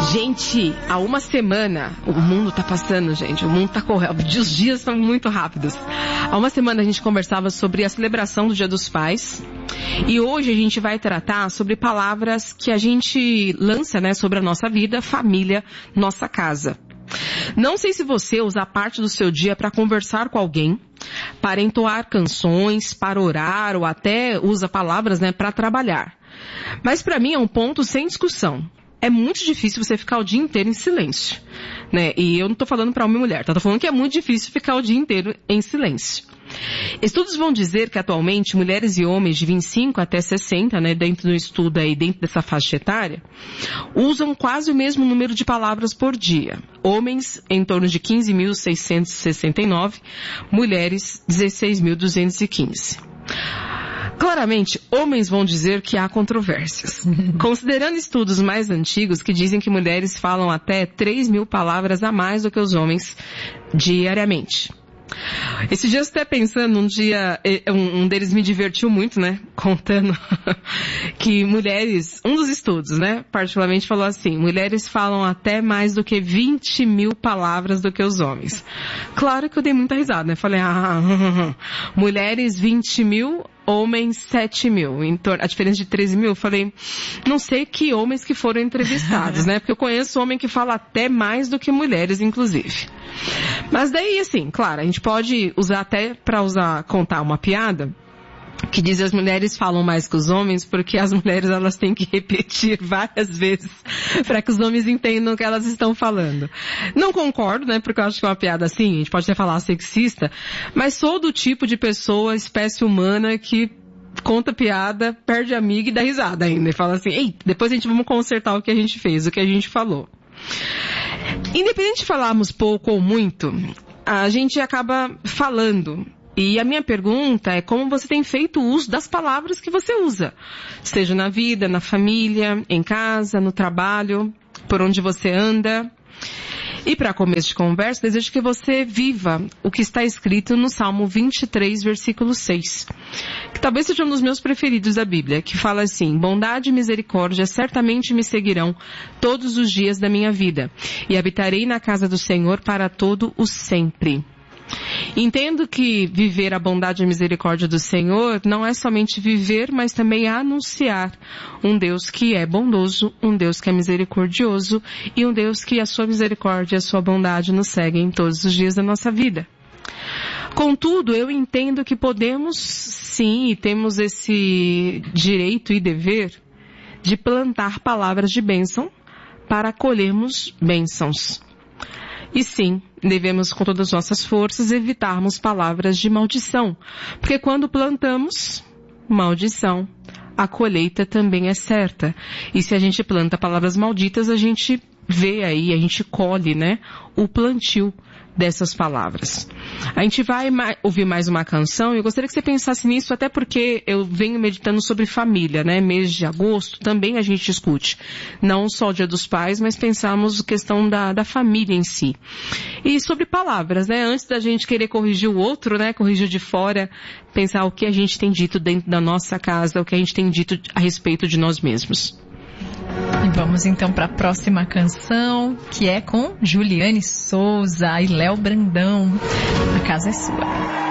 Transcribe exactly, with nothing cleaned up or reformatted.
Gente, há uma semana, o mundo tá passando, gente, o mundo tá correndo, os dias são muito rápidos. Há uma semana a gente conversava sobre a celebração do Dia dos Pais, e hoje a gente vai tratar sobre palavras que a gente lança, né, sobre a nossa vida, família, nossa casa. Não sei se você usa parte do seu dia para conversar com alguém, para entoar canções, para orar, ou até usa palavras, né, para trabalhar. Mas para mim é um ponto sem discussão. É muito difícil você ficar o dia inteiro em silêncio, né? E eu não tô falando para homem e mulher, tá? Tô falando que é muito difícil ficar o dia inteiro em silêncio. Estudos vão dizer que atualmente mulheres e homens de vinte e cinco até sessenta, né, dentro do estudo aí, dentro dessa faixa etária, usam quase o mesmo número de palavras por dia. Homens em torno de quinze mil seiscentos e sessenta e nove, mulheres dezesseis mil duzentos e quinze. Claramente, homens vão dizer que há controvérsias. Considerando estudos mais antigos que dizem que mulheres falam até três mil palavras a mais do que os homens diariamente. Esse dia eu estou pensando, um dia, um deles me divertiu muito, né, contando que mulheres, um dos estudos, né, particularmente falou assim, mulheres falam até mais do que vinte mil palavras do que os homens. Claro que eu dei muita risada, né, falei, ah, mulheres vinte mil, homens sete mil, então, a diferença de treze mil, eu falei, não sei que homens que foram entrevistados, né, porque eu conheço homem que fala até mais do que mulheres, inclusive. Mas daí, assim, claro, a gente pode usar até para usar, contar uma piada, que diz que as mulheres falam mais que os homens, porque as mulheres elas têm que repetir várias vezes para que os homens entendam o que elas estão falando. Não concordo, né, porque eu acho que é uma piada assim, a gente pode até falar sexista, mas sou do tipo de pessoa, espécie humana, que conta piada, perde amiga e dá risada ainda, e fala assim, ei, depois a gente vamos consertar o que a gente fez, o que a gente falou. Independente de falarmos pouco ou muito, a gente acaba falando. E a minha pergunta é como você tem feito uso das palavras que você usa. Seja na vida, na família, em casa, no trabalho, por onde você anda. E para começo de conversa, desejo que você viva o que está escrito no Salmo vinte e três, versículo seis. Que talvez seja um dos meus preferidos da Bíblia, que fala assim, bondade e misericórdia certamente me seguirão todos os dias da minha vida, e habitarei na casa do Senhor para todo o sempre. Entendo que viver a bondade e a misericórdia do Senhor não é somente viver, mas também anunciar um Deus que é bondoso, um Deus que é misericordioso e um Deus que a sua misericórdia e a sua bondade nos seguem todos os dias da nossa vida. Contudo, eu entendo que podemos sim, e temos esse direito e dever de plantar palavras de bênção para colhermos bênçãos. E sim, devemos com todas as nossas forças evitarmos palavras de maldição, porque quando plantamos maldição, a colheita também é certa. E se a gente planta palavras malditas, a gente vê aí, a gente colhe, né, o plantio dessas palavras. A gente vai ma- ouvir mais uma canção e eu gostaria que você pensasse nisso, até porque eu venho meditando sobre família, né? Mês de agosto também a gente discute. Não só o Dia dos Pais, mas pensamos a questão da, da família em si. E sobre palavras, né? Antes da gente querer corrigir o outro, né? Corrigir de fora, pensar o que a gente tem dito dentro da nossa casa, o que a gente tem dito a respeito de nós mesmos. E vamos então para a próxima canção, que é com Juliane Souza e Léo Brandão. A casa é sua.